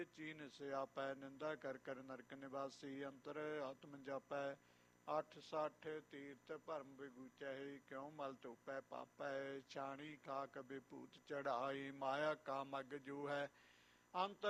ਚੀਨ ਸਿਆਪੈ ਨਿੰਦਾ ਕਰ ਕਰ ਨਰਕ ਨਿਵਾਸੀ ਅੰਤਰ ਆਤਮ ਜਾਪੈ 860 ਤੀਰਥ ਭਰਮ ਵਿਗੂਚੈ ਕਿਉ ਮਲ ਧੋਪੈ ਪਾਪੈ ਛਾਣੀ ਖਾਕ ਵਿਭੂਤ ਚੜਾਈ ਮਾਇਆ ਕਾ ਮਗ ਜੋ ਹੈ ਅੰਤ